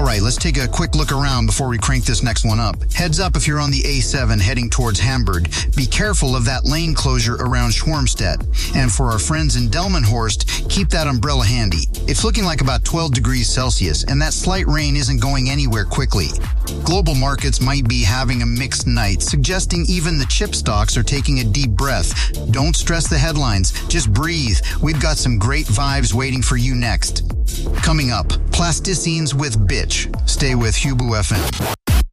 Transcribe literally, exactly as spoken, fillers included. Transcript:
Alright, let's take a quick look around before we crank this next one up. Heads up if you're on the A seven heading towards Hamburg. Be careful of that lane closure around Schwarmstedt. And for our friends in Delmenhorst, keep that umbrella handy. It's looking like about twelve degrees Celsius, and that slight rain isn't going anywhere quickly. Global markets might be having a mixed night, suggesting even the chip stocks are taking a deep breath. Don't stress the headlines, just breathe. We've got some great vibes waiting for you next. Coming up, Plasticines with Bitch. Stay with Hubu F M.